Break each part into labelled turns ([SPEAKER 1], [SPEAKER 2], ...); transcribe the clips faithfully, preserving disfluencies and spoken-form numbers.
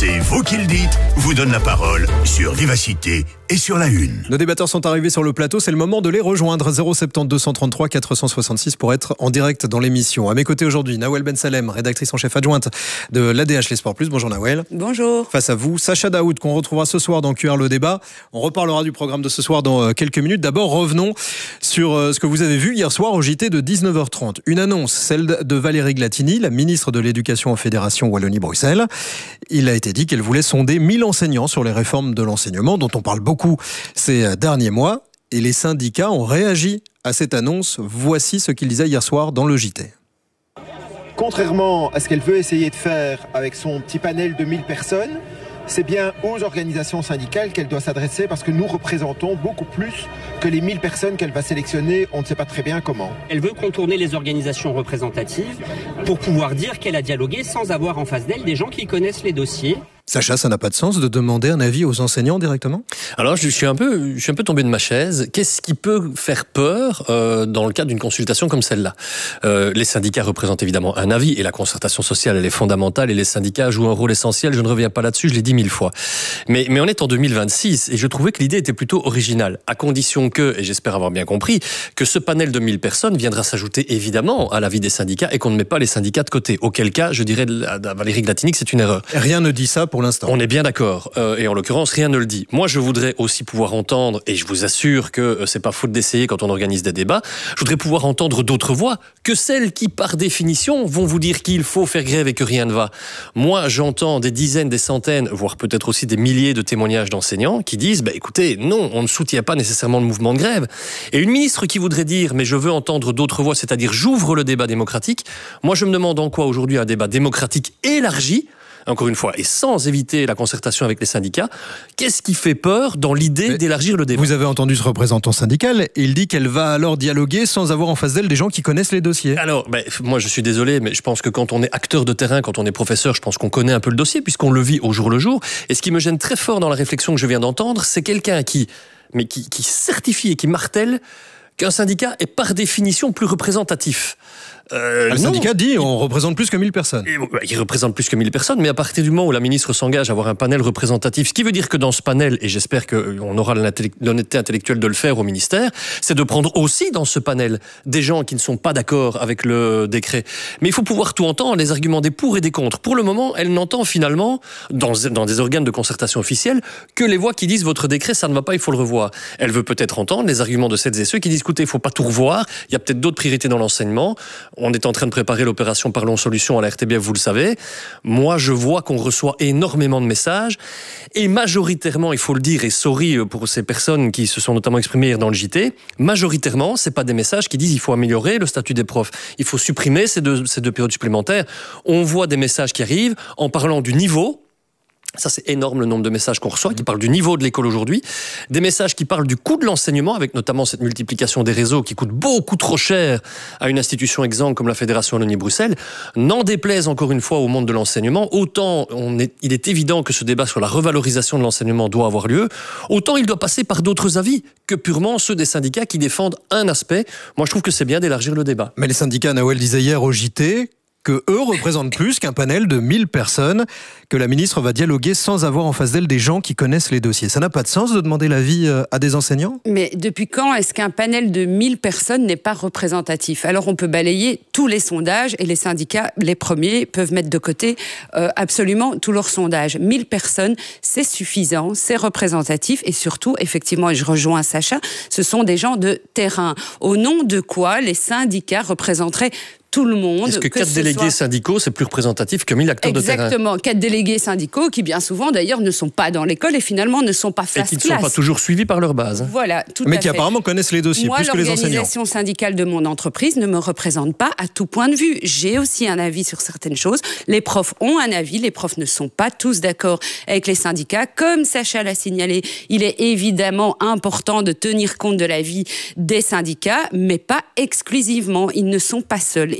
[SPEAKER 1] C'est vous qui le dites, vous donne la parole sur Vivacité et sur La Une.
[SPEAKER 2] Nos débatteurs sont arrivés sur le plateau, c'est le moment de les rejoindre. zéro sept deux deux trois trois quatre six six pour être en direct dans l'émission. À mes côtés aujourd'hui, Nawel Ben Salem, rédactrice en chef adjointe de l'A D H Les Sports Plus. Bonjour Nawel.
[SPEAKER 3] Bonjour.
[SPEAKER 2] Face à vous, Sacha Daoud, qu'on retrouvera ce soir dans Q R le débat. On reparlera du programme de ce soir dans quelques minutes. D'abord, revenons sur ce que vous avez vu hier soir au J T de dix-neuf heures trente. Une annonce, celle de Valérie Glatini, la ministre de l'Éducation en Fédération Wallonie-Bruxelles. Il a été dit qu'elle voulait sonder mille enseignants sur les réformes de l'enseignement, dont on parle beaucoup ces derniers mois. Et les syndicats ont réagi à cette annonce. Voici ce qu'ils disaient hier soir dans le J T.
[SPEAKER 4] Contrairement à ce qu'elle veut essayer de faire avec son petit panel de mille personnes, c'est bien aux organisations syndicales qu'elle doit s'adresser parce que nous représentons beaucoup plus que les mille personnes qu'elle va sélectionner, on ne sait pas très bien comment.
[SPEAKER 5] Elle veut contourner les organisations représentatives pour pouvoir dire qu'elle a dialogué sans avoir en face d'elle des gens qui connaissent les dossiers.
[SPEAKER 2] Sacha, ça n'a pas de sens de demander un avis aux enseignants directement ?
[SPEAKER 6] Alors, je suis un peu, je suis un peu tombé de ma chaise. Qu'est-ce qui peut faire peur euh, dans le cadre d'une consultation comme celle-là ? euh, Les syndicats représentent évidemment un avis et la concertation sociale, elle est fondamentale et les syndicats jouent un rôle essentiel. Je ne reviens pas là-dessus, je l'ai dit mille fois. Mais, mais on est en deux mille vingt-six et je trouvais que l'idée était plutôt originale, à condition que, et j'espère avoir bien compris, que ce panel de mille personnes viendra s'ajouter évidemment à l'avis des syndicats et qu'on ne met pas les syndicats de côté. Auquel cas, je dirais à Valérie Glatini que c'est une erreur.
[SPEAKER 2] Rien ne dit ça pour l'instant.
[SPEAKER 6] On est bien d'accord, euh, et en l'occurrence, rien ne le dit. Moi, je voudrais aussi pouvoir entendre, et je vous assure que euh, c'est pas faute d'essayer quand on organise des débats, je voudrais pouvoir entendre d'autres voix que celles qui, par définition, vont vous dire qu'il faut faire grève et que rien ne va. Moi, j'entends des dizaines, des centaines, voire peut-être aussi des milliers de témoignages d'enseignants qui disent, bah, écoutez, non, on ne soutient pas nécessairement le mouvement de grève. Et une ministre qui voudrait dire, mais je veux entendre d'autres voix, c'est-à-dire j'ouvre le débat démocratique, moi, je me demande en quoi aujourd'hui un débat démocratique élargi, encore une fois, et sans éviter la concertation avec les syndicats, qu'est-ce qui fait peur dans l'idée Mais d'élargir le débat ?
[SPEAKER 2] Vous avez entendu ce représentant syndical, il dit qu'elle va alors dialoguer sans avoir en face d'elle des gens qui connaissent les dossiers.
[SPEAKER 6] Alors, ben, moi je suis désolé, mais je pense que quand on est acteur de terrain, quand on est professeur, je pense qu'on connaît un peu le dossier, puisqu'on le vit au jour le jour. Et ce qui me gêne très fort dans la réflexion que je viens d'entendre, c'est quelqu'un qui, mais qui, qui certifie et qui martèle qu'un syndicat est par définition plus représentatif.
[SPEAKER 2] Euh, le non. syndicat dit on représente plus que mille personnes.
[SPEAKER 6] Et, bah, il représente plus que mille personnes, mais à partir du moment où la ministre s'engage à avoir un panel représentatif, ce qui veut dire que dans ce panel, et j'espère qu'on aura l'honnêteté intellectuelle de le faire au ministère, c'est de prendre aussi dans ce panel des gens qui ne sont pas d'accord avec le décret. Mais il faut pouvoir tout entendre, les arguments des pour et des contre. Pour le moment, elle n'entend finalement, dans, dans des organes de concertation officiels, que les voix qui disent votre décret, ça ne va pas, il faut le revoir. Elle veut peut-être entendre les arguments de celles et ceux qui disent écoutez, il ne faut pas tout revoir, il y a peut-être d'autres priorités dans l'enseignement. On est en train de préparer l'opération Parlons Solutions à la R T B F, vous le savez. Moi, je vois qu'on reçoit énormément de messages et majoritairement, il faut le dire, et sorry pour ces personnes qui se sont notamment exprimées dans le J T, majoritairement, c'est pas des messages qui disent il faut améliorer le statut des profs, il faut supprimer ces deux, ces deux périodes supplémentaires. On voit des messages qui arrivent en parlant du niveau. Ça, c'est énorme le nombre de messages qu'on reçoit, qui parlent du niveau de l'école aujourd'hui. Des messages qui parlent du coût de l'enseignement, avec notamment cette multiplication des réseaux qui coûte beaucoup trop cher à une institution exempte comme la Fédération Wallonie-Bruxelles. N'en déplaise encore une fois au monde de l'enseignement, autant on est, il est évident que ce débat sur la revalorisation de l'enseignement doit avoir lieu, autant il doit passer par d'autres avis que purement ceux des syndicats qui défendent un aspect. Moi, je trouve que c'est bien d'élargir le débat.
[SPEAKER 2] Mais les syndicats, Nawel disait hier au J T que eux représentent plus qu'un panel de mille personnes, que la ministre va dialoguer sans avoir en face d'elle des gens qui connaissent les dossiers. Ça n'a pas de sens de demander l'avis à des enseignants ?
[SPEAKER 3] Mais depuis quand est-ce qu'un panel de mille personnes n'est pas représentatif ? Alors on peut balayer tous les sondages et les syndicats, les premiers, peuvent mettre de côté euh, absolument tous leurs sondages. mille personnes, c'est suffisant, c'est représentatif et surtout, effectivement, et je rejoins Sacha, ce sont des gens de terrain. Au nom de quoi les syndicats représenteraient tout le monde.
[SPEAKER 6] Est-ce que, que quatre ce délégués soit... syndicaux, c'est plus représentatif que mille acteurs
[SPEAKER 3] Exactement,
[SPEAKER 6] de terrain ?
[SPEAKER 3] Exactement, quatre délégués syndicaux qui, bien souvent, d'ailleurs, ne sont pas dans l'école et finalement ne sont pas face-classe.
[SPEAKER 6] Et qui ne sont pas toujours suivis par leur base.
[SPEAKER 3] Voilà, tout
[SPEAKER 2] Mais
[SPEAKER 3] à
[SPEAKER 2] qui
[SPEAKER 3] fait.
[SPEAKER 2] apparemment connaissent les dossiers
[SPEAKER 3] Moi,
[SPEAKER 2] plus que les enseignants.
[SPEAKER 3] l'organisation syndicale de mon entreprise ne me représente pas à tout point de vue. J'ai aussi un avis sur certaines choses. Les profs ont un avis, les profs ne sont pas tous d'accord avec les syndicats. Comme Sacha l'a signalé, il est évidemment important de tenir compte de l'avis des syndicats, mais pas exclusivement. Ils ne sont pas seuls.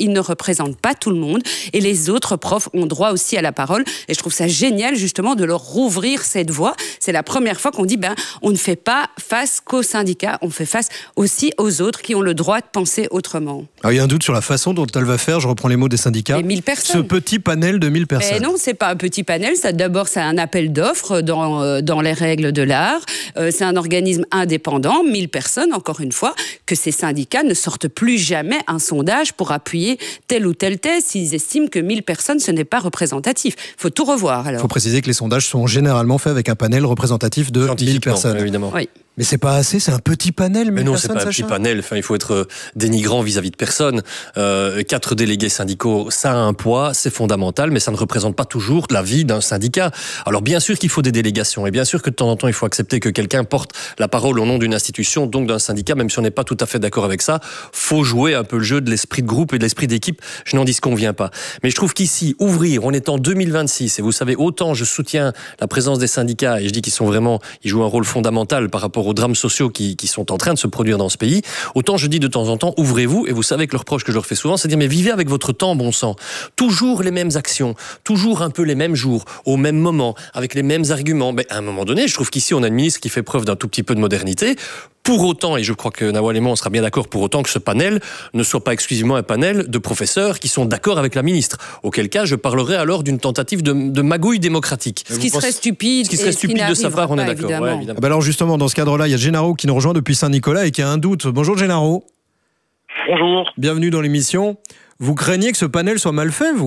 [SPEAKER 3] qu'ils ne représentent pas tout le monde et les autres profs ont droit aussi à la parole. Et je trouve ça génial justement de leur rouvrir cette voie. C'est la première fois qu'on dit ben on ne fait pas face qu'aux syndicats, on fait face aussi aux autres qui ont le droit de penser autrement.
[SPEAKER 2] Alors, il y a un doute sur la façon dont elle va faire, je reprends les mots des syndicats.
[SPEAKER 3] Les mille personnes.
[SPEAKER 2] Ce petit panel de mille personnes.
[SPEAKER 3] Mais non, c'est pas un petit panel. Ça, d'abord, c'est un appel d'offres dans, euh, dans les règles de l'art. Euh, c'est un organisme indépendant, mille personnes, encore une fois, que ces syndicats ne sortent plus jamais un sondage pour appuyer telle ou telle thèse s'ils estiment que mille personnes, ce n'est pas représentatif. Il faut tout revoir, alors.
[SPEAKER 2] Il faut préciser que les sondages sont généralement faits avec un panel représentatif de mille personnes.
[SPEAKER 6] Évidemment.
[SPEAKER 3] Oui.
[SPEAKER 2] Mais c'est pas assez, c'est un petit panel.
[SPEAKER 6] Mais non,
[SPEAKER 2] personnes,
[SPEAKER 6] c'est pas un
[SPEAKER 2] Sacha.
[SPEAKER 6] petit panel. Enfin, il faut être dénigrant vis-à-vis de personne. Euh, quatre délégués syndicaux, ça a un poids, c'est fondamental, mais ça ne représente pas toujours la vie d'un syndicat. Alors bien sûr qu'il faut des délégations, et bien sûr que de temps en temps il faut accepter que quelqu'un porte la parole au nom d'une institution, donc d'un syndicat, même si on n'est pas tout à fait d'accord avec ça. Faut jouer un peu le jeu de l'esprit de groupe et de l'esprit d'équipe. Je n'en disconviens pas. Mais je trouve qu'ici, ouvrir, on est en deux mille vingt-six, et vous savez, autant je soutiens la présence des syndicats, et je dis qu'ils sont vraiment, ils jouent un rôle fondamental par rapport aux drames sociaux qui Qui, qui sont en train de se produire dans ce pays, autant je dis de temps en temps, ouvrez-vous, et vous savez que le reproche que je leur fais souvent, c'est de dire, mais vivez avec votre temps, bon sang. Toujours les mêmes actions, toujours un peu les mêmes jours, au même moment, avec les mêmes arguments. Mais à un moment donné, je trouve qu'ici, on a une ministre qui fait preuve d'un tout petit peu de modernité. Pour autant, et je crois que Nawal et moi, on sera bien d'accord, pour autant que ce panel ne soit pas exclusivement un panel de professeurs qui sont d'accord avec la ministre. Auquel cas, je parlerai alors d'une tentative de, de magouille démocratique.
[SPEAKER 3] Ce qui serait stupide.
[SPEAKER 6] Ce qui serait stupide de sa part, on est d'accord. Ouais,
[SPEAKER 2] ah ben alors justement, dans ce cadre-là, il y a Gennaro qui nous rejoint depuis Saint-Nicolas et qui a un doute. Bonjour Gennaro.
[SPEAKER 7] Bonjour.
[SPEAKER 2] Bienvenue dans l'émission. Vous craignez que ce panel soit mal fait, vous ?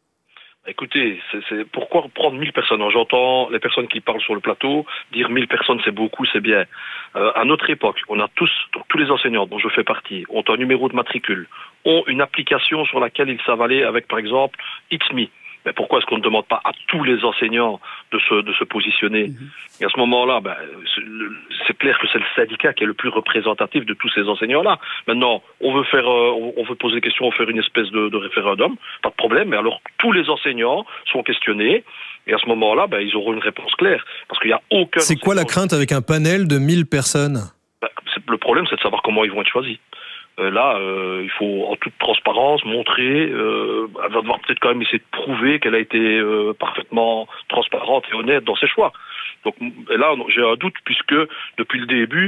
[SPEAKER 7] Écoutez, c'est, c'est pourquoi prendre mille personnes? J'entends les personnes qui parlent sur le plateau dire mille personnes c'est beaucoup, c'est bien. Euh, à notre époque, on a tous, donc tous les enseignants dont je fais partie, ont un numéro de matricule, ont une application sur laquelle ils savent aller avec par exemple X M I. Mais pourquoi est-ce qu'on ne demande pas à tous les enseignants de se, de se positionner? mmh. Et à ce moment-là, ben, c'est, c'est clair que c'est le syndicat qui est le plus représentatif de tous ces enseignants-là. Maintenant, on veut faire, euh, on veut poser des questions, faire une espèce de, de référendum, pas de problème. Mais alors, tous les enseignants sont questionnés. Et à ce moment-là, ben, ils auront une réponse claire. Parce qu'il n'y a aucun...
[SPEAKER 2] C'est quoi la crainte avec un panel de mille personnes?
[SPEAKER 7] ben, c'est, Le problème, c'est de savoir comment ils vont être choisis. Euh, là, euh, il faut en toute transparence montrer, euh, elle va devoir peut-être quand même essayer de prouver qu'elle a été euh, parfaitement transparente et honnête dans ses choix. Donc et là, j'ai un doute puisque depuis le début,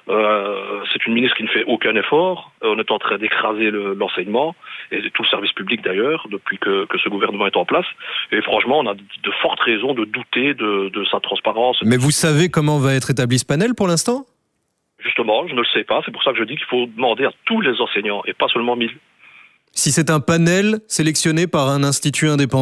[SPEAKER 7] euh, c'est une ministre qui ne fait aucun effort. On est en train d'écraser le, l'enseignement et tout le service public d'ailleurs depuis que, que ce gouvernement est en place. Et franchement, on a de fortes raisons de douter de, de sa transparence.
[SPEAKER 2] Mais vous savez comment va être établi ce panel pour l'instant ?
[SPEAKER 7] Justement, je ne le sais pas. C'est pour ça que je dis qu'il faut demander à tous les enseignants et pas seulement mille.
[SPEAKER 2] Si c'est un panel sélectionné par un institut indépendant ?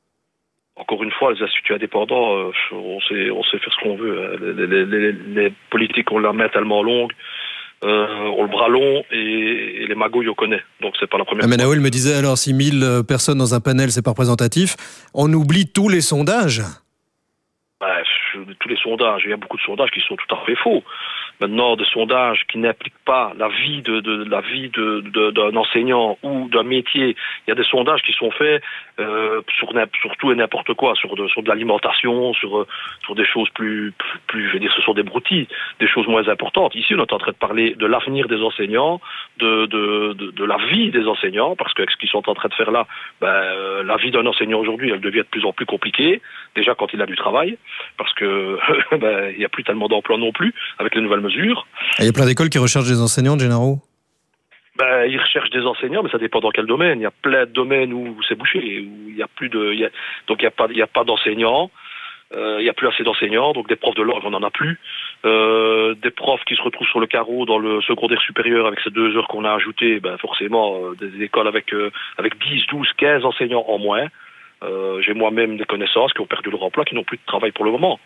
[SPEAKER 7] Encore une fois, les instituts indépendants, euh, on sait, on sait faire ce qu'on veut. Les, les, les, les politiques, on la met tellement longue, euh, on le bras long et, et les magouilles, on connaît. Donc c'est pas la première
[SPEAKER 2] ah,
[SPEAKER 7] fois.
[SPEAKER 2] Mais Nawal me disait alors, si mille personnes dans un panel, c'est pas représentatif, on oublie tous les sondages.
[SPEAKER 7] Bref, tous les sondages, il y a beaucoup de sondages qui sont tout à fait faux. Maintenant, des sondages qui n'impliquent pas la vie de, de, de la vie de, de, d'un enseignant ou d'un métier. Il y a des sondages qui sont faits euh, sur, sur tout et n'importe quoi, sur de, sur de l'alimentation, sur, sur des choses plus, plus, plus, je veux dire, ce sont des broutilles, des choses moins importantes. Ici, on est en train de parler de l'avenir des enseignants, de, de, de, de la vie des enseignants, parce que ce qu'ils sont en train de faire là, ben, la vie d'un enseignant aujourd'hui, elle devient de plus en plus compliquée, déjà quand il a du travail, parce que ben, il n'y a plus tellement d'emplois non plus, avec les nouvelles mesures.
[SPEAKER 2] Il y a plein d'écoles qui recherchent des enseignants, Gennaro.
[SPEAKER 7] Ben, ils recherchent des enseignants, mais ça dépend dans quel domaine. Il y a plein de domaines où c'est bouché, où il y a plus de, il y a, donc il y a pas, il y a pas d'enseignants. Euh, il y a plus assez d'enseignants, donc des profs de langue, on n'en a plus. Euh, des profs qui se retrouvent sur le carreau dans le secondaire supérieur avec ces deux heures qu'on a ajoutées, ben forcément euh, des écoles avec euh, avec dix, douze, quinze enseignants en moins. Euh, j'ai moi-même des connaissances qui ont perdu leur emploi, qui n'ont plus de travail pour le moment.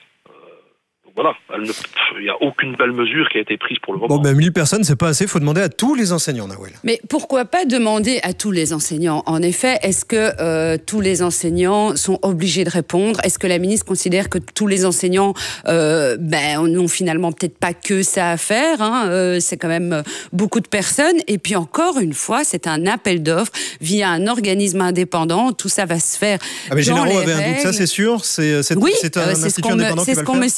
[SPEAKER 7] Voilà, il n'y a aucune belle mesure qui a été prise pour le moment.
[SPEAKER 2] Bon, ben mille personnes, c'est pas assez, il faut demander à tous les enseignants, Nawal.
[SPEAKER 3] Mais pourquoi pas demander à tous les enseignants? En effet, est-ce que euh, tous les enseignants sont obligés de répondre? Est-ce que la ministre considère que tous les enseignants euh, ben, n'ont finalement peut-être pas que ça à faire, hein, euh, c'est quand même beaucoup de personnes. Et puis encore une fois, c'est un appel d'offres via un organisme indépendant. Tout ça va se faire
[SPEAKER 2] ah mais
[SPEAKER 3] dans
[SPEAKER 2] Gennaro
[SPEAKER 3] les
[SPEAKER 2] avait
[SPEAKER 3] règles.
[SPEAKER 2] un doute, ça c'est sûr. C'est, c'est,
[SPEAKER 3] oui,
[SPEAKER 2] c'est un
[SPEAKER 3] euh, c'est
[SPEAKER 2] institut
[SPEAKER 3] ce qu'on
[SPEAKER 2] indépendant
[SPEAKER 3] me,
[SPEAKER 2] qui
[SPEAKER 3] c'est
[SPEAKER 2] va
[SPEAKER 3] ce
[SPEAKER 2] le
[SPEAKER 3] qu'on
[SPEAKER 2] faire.
[SPEAKER 3] me signale. Ok,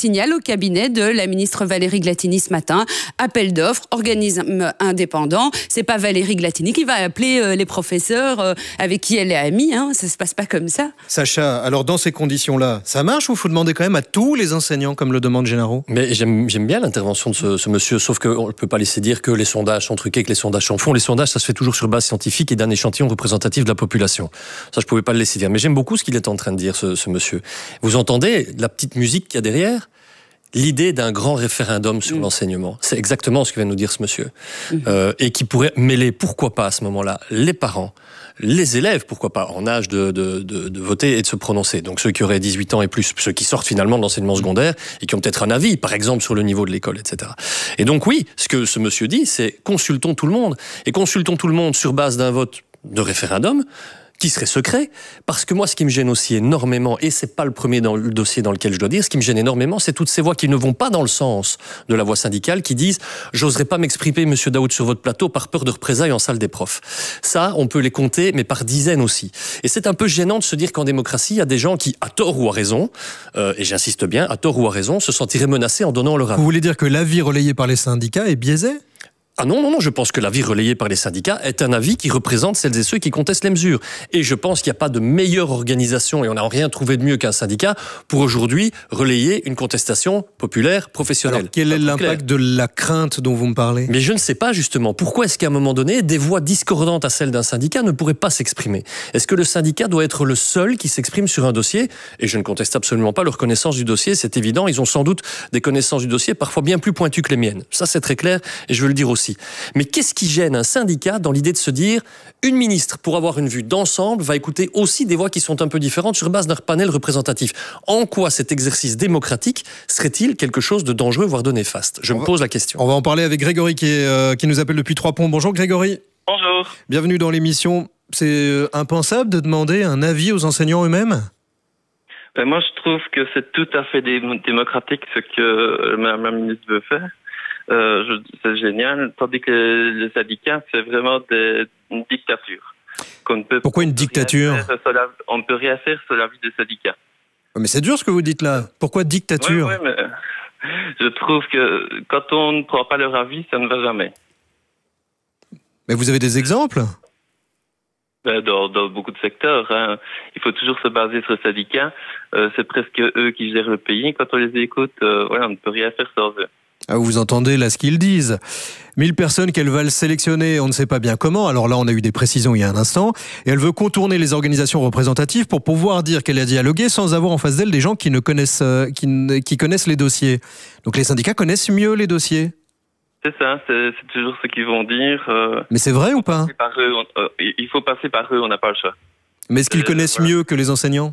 [SPEAKER 3] cabinet de la ministre Valérie Glatini ce matin. Appel d'offres, organisme indépendant. C'est pas Valérie Glatini qui va appeler euh, les professeurs euh, avec qui elle est amie. Hein. Ça se passe pas comme ça.
[SPEAKER 2] Sacha, alors dans ces conditions-là, ça marche ou faut demander quand même à tous les enseignants, comme le demande Gennaro?
[SPEAKER 6] Mais j'aime, j'aime bien l'intervention de ce, ce monsieur, sauf qu'on ne peut pas laisser dire que les sondages sont truqués, que les sondages sont faux. Les sondages, ça se fait toujours sur base scientifique et d'un échantillon représentatif de la population. Ça, je pouvais pas le laisser dire. Mais j'aime beaucoup ce qu'il est en train de dire, ce, ce monsieur. Vous entendez la petite musique qu'il y a derrière? L'idée d'un grand référendum sur mmh. l'enseignement, c'est exactement ce que vient de nous dire ce monsieur. Mmh. Euh, et qui pourrait mêler, pourquoi pas à ce moment-là, les parents, les élèves, pourquoi pas, en âge de, de, de, de voter et de se prononcer. Donc ceux qui auraient dix-huit ans et plus, ceux qui sortent finalement de l'enseignement secondaire et qui ont peut-être un avis, par exemple, sur le niveau de l'école, et cetera. Et donc oui, ce que ce monsieur dit, c'est consultons tout le monde. Et consultons tout le monde sur base d'un vote de référendum, qui serait secret, parce que moi, ce qui me gêne aussi énormément, et c'est pas le premier dans le dossier dans lequel je dois dire, ce qui me gêne énormément, c'est toutes ces voix qui ne vont pas dans le sens de la voix syndicale, qui disent « j'oserais pas m'exprimer, monsieur Daoud, sur votre plateau, par peur de représailles en salle des profs ». Ça, on peut les compter, mais par dizaines aussi. Et c'est un peu gênant de se dire qu'en démocratie, il y a des gens qui, à tort ou à raison, euh, et j'insiste bien, à tort ou à raison, se sentiraient menacés en donnant leur avis.
[SPEAKER 2] Vous voulez dire que l'avis relayé par les syndicats est biaisé ?
[SPEAKER 6] Ah non, non, non, je pense que l'avis relayé par les syndicats est un avis qui représente celles et ceux qui contestent les mesures. Et je pense qu'il n'y a pas de meilleure organisation, et on n'a rien trouvé de mieux qu'un syndicat, pour aujourd'hui relayer une contestation populaire, professionnelle.
[SPEAKER 2] Alors, quel est l'impact de la crainte dont vous me parlez ?
[SPEAKER 6] Mais je ne sais pas, justement. Pourquoi est-ce qu'à un moment donné, des voix discordantes à celles d'un syndicat ne pourraient pas s'exprimer ? Est-ce que le syndicat doit être le seul qui s'exprime sur un dossier ? Et je ne conteste absolument pas leur connaissance du dossier, c'est évident. Ils ont sans doute des connaissances du dossier parfois bien plus pointues que les miennes. Ça, c'est très clair, et je veux le dire aussi. Mais qu'est-ce qui gêne un syndicat dans l'idée de se dire une ministre, pour avoir une vue d'ensemble, va écouter aussi des voix qui sont un peu différentes sur base d'un panel représentatif? En quoi cet exercice démocratique serait-il quelque chose de dangereux, voire de néfaste? Je on me pose la question.
[SPEAKER 2] On va en parler avec Grégory qui, est, euh, qui nous appelle depuis Trois-Ponts. Bonjour Grégory.
[SPEAKER 8] Bonjour.
[SPEAKER 2] Bienvenue dans l'émission. C'est impensable de demander un avis aux enseignants eux-mêmes?
[SPEAKER 8] Ben moi, je trouve que c'est tout à fait dé- démocratique ce que Mme la ministre veut faire. Euh, je, c'est génial, tandis que les syndicats, c'est vraiment des, une dictature. Qu'on ne peut,
[SPEAKER 2] Pourquoi une dictature?
[SPEAKER 8] La, on ne peut rien faire sur l'avis des syndicats.
[SPEAKER 2] Mais c'est dur ce que vous dites là. Pourquoi dictature?
[SPEAKER 8] Oui, oui, mais je trouve que quand on ne prend pas leur avis, ça ne va jamais.
[SPEAKER 2] Mais vous avez des exemples?
[SPEAKER 8] Dans, dans beaucoup de secteurs, hein. Il faut toujours se baser sur les syndicats. Euh, c'est presque eux qui gèrent le pays. Quand on les écoute, euh, voilà, on ne peut rien faire sans eux.
[SPEAKER 2] Ah, vous entendez là ce qu'ils disent. mille personnes qu'elle va sélectionner, on ne sait pas bien comment. Alors là, on a eu des précisions il y a un instant. Et elle veut contourner les organisations représentatives pour pouvoir dire qu'elle a dialogué sans avoir en face d'elle des gens qui, ne connaissent, qui, qui connaissent les dossiers. Donc les syndicats connaissent mieux les dossiers.
[SPEAKER 8] C'est ça, c'est, c'est toujours ce qu'ils vont dire. Euh,
[SPEAKER 2] Mais c'est vrai ou pas?
[SPEAKER 8] Par eux, on, euh, il faut passer par eux, on n'a pas le choix.
[SPEAKER 2] Mais est-ce qu'ils euh, connaissent voilà. mieux que les enseignants?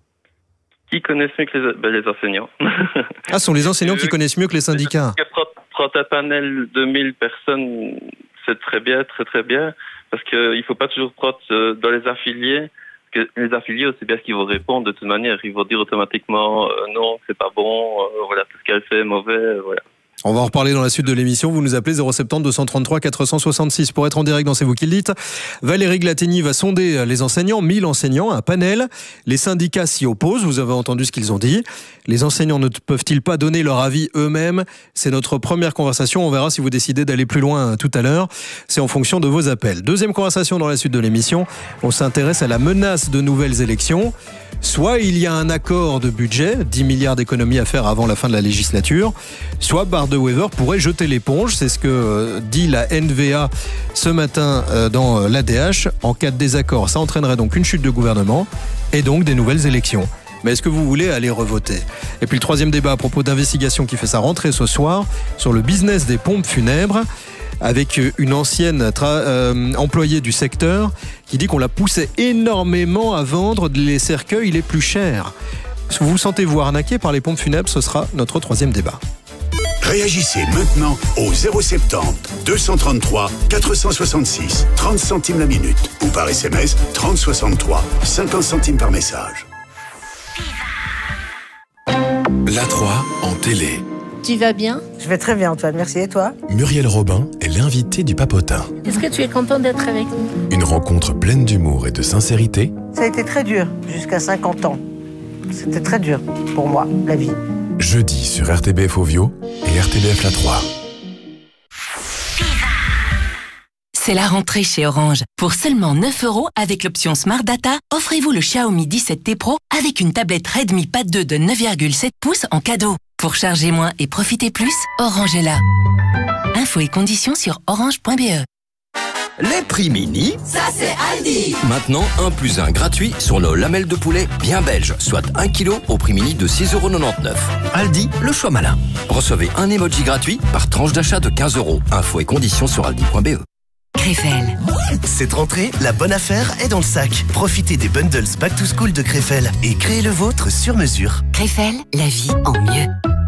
[SPEAKER 8] Qui connaissent mieux que les, ben, les enseignants.
[SPEAKER 2] Ah, ce sont les enseignants qui connaissent mieux que les syndicats.
[SPEAKER 8] Prendre un panel de mille personnes, c'est très bien, très très bien, parce qu'il ne faut pas toujours prendre euh, dans les affiliés, parce que les affiliés, c'est bien ce qu'ils vont répondre de toute manière. Ils vont dire automatiquement euh, non, c'est pas bon, euh, voilà, tout ce qu'elle fait est mauvais, euh, voilà.
[SPEAKER 2] On va en reparler dans la suite de l'émission. Vous nous appelez zéro sept zéro deux cent trente-trois quatre cent soixante-six pour être en direct dans C'est vous qui le dites. Valérie Glatini va sonder les enseignants, mille enseignants, un panel. Les syndicats s'y opposent, vous avez entendu ce qu'ils ont dit. Les enseignants ne peuvent-ils pas donner leur avis eux-mêmes? C'est notre première conversation. On verra si vous décidez d'aller plus loin tout à l'heure. C'est en fonction de vos appels. Deuxième conversation dans la suite de l'émission. On s'intéresse à la menace de nouvelles élections. Soit il y a un accord de budget, dix milliards d'économies à faire avant la fin de la législature, soit Bardewever pourrait jeter l'éponge. C'est ce que dit la N V A ce matin dans l'A D H. En cas de désaccord, ça entraînerait donc une chute de gouvernement et donc des nouvelles élections. Mais est-ce que vous voulez aller revoter? Et puis le troisième débat à propos d'investigation qui fait sa rentrée ce soir sur le business des pompes funèbres, avec une ancienne tra- euh, employée du secteur qui dit qu'on la poussait énormément à vendre les cercueils les plus chers. Vous vous sentez-vous arnaqué par les pompes funèbres? Ce sera notre troisième débat.
[SPEAKER 1] Réagissez maintenant au zéro sept zéro deux cent trente-trois quatre cent soixante-six, trente centimes la minute, ou par S M S trente soixante-trois, cinquante centimes par message.
[SPEAKER 9] l'A trois en télé.
[SPEAKER 10] Tu vas bien?
[SPEAKER 11] Je vais très bien, Antoine, merci. Et toi?
[SPEAKER 9] Muriel Robin est l'invitée du Papotin.
[SPEAKER 10] Est-ce que tu es content d'être avec nous?
[SPEAKER 9] Une rencontre pleine d'humour et de sincérité.
[SPEAKER 11] Ça a été très dur, jusqu'à cinquante ans. C'était très dur pour moi, la vie.
[SPEAKER 9] Jeudi sur R T B F Ovio et R T B F La trois.
[SPEAKER 12] C'est la rentrée chez Orange. Pour seulement neuf euros avec l'option Smart Data, offrez-vous le Xiaomi dix-sept T Pro avec une tablette Redmi Pad deux de neuf virgule sept pouces en cadeau. Pour charger moins et profiter plus, Orange est là. Infos et conditions sur orange point b e.
[SPEAKER 13] Les prix mini,
[SPEAKER 14] ça c'est Aldi.
[SPEAKER 13] Maintenant, un plus un gratuit sur nos lamelles de poulet bien belges, soit un kilo au prix mini de six euros quatre-vingt-dix-neuf. Aldi, le choix malin. Recevez un emoji gratuit par tranche d'achat de quinze euros. Infos et conditions sur aldi point b e.
[SPEAKER 12] Krefel.
[SPEAKER 15] Cette rentrée, la bonne affaire est dans le sac. Profitez des bundles Back to School de Krefel et créez le vôtre sur mesure.
[SPEAKER 12] Krefel, la vie en mieux.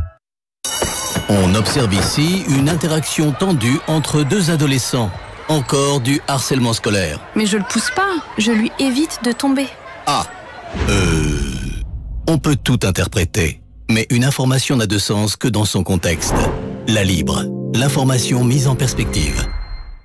[SPEAKER 16] On observe ici une interaction tendue entre deux adolescents. Encore du harcèlement scolaire.
[SPEAKER 17] Mais je le pousse pas, je lui évite de tomber.
[SPEAKER 16] Ah, euh... On peut tout interpréter, mais une information n'a de sens que dans son contexte. La Libre, l'information mise en perspective.